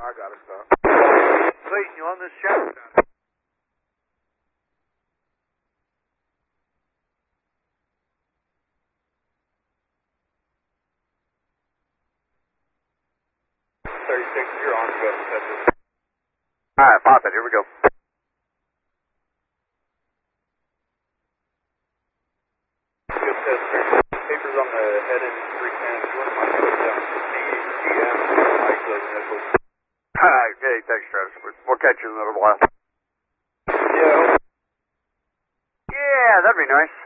I got it, stop. Clayton, you on this shot? You're on, go ahead and set this. Alright, pop it, here we go. Good test, sir. Papers on the head and 310. You wouldn't mind putting down CGM and Mike those initials. Alright, okay, thanks, Travis. We'll catch you in a little while. Yeah. Yeah, that'd be nice.